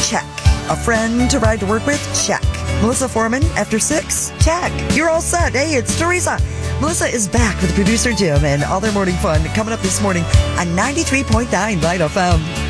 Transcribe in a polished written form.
Check. A friend to ride to work with? Check. Melissa Foreman after 6? Check. You're all set. Hey, it's Teresa. Melissa is back with producer Jim and all their morning fun coming up this morning on 93.9 Light FM.